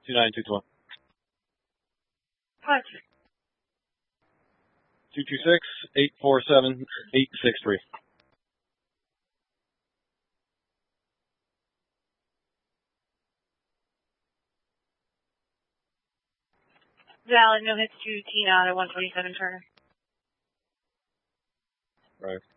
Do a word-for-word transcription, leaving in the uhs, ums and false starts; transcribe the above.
two nine two one. What? two two six, eight four seven, eight six three. Valid, no hits to Tina out of one twenty-seven Turner. Right.